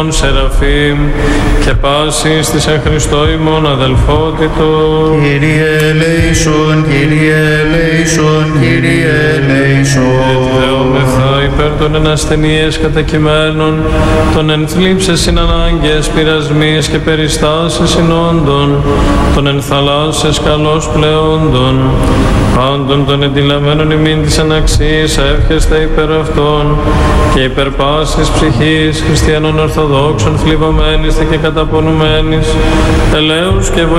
Σεραφείμ και πάσης της εν Χριστώ ημών αδελφότητος. Κύριε ελέησον, Κύριε ελέησον, Κύριε ελέησον. Δεόμεθα υπέρ των εν ασθενείες κατακειμένων, των εν θλίψες συνανάγκες, πειρασμίες και περιστάσεις συνόντων, των εν θαλάσσες καλώς πλεόντων, πάντων των εντυλαμένων ημίν της αναξίας, εύχεστε υπέρ αυτών και υπέρ πάσης ψυχής χριστιανών Ορθοδόξων, θλιβομένης και καταπονουμένης, ελέους και βοηθούς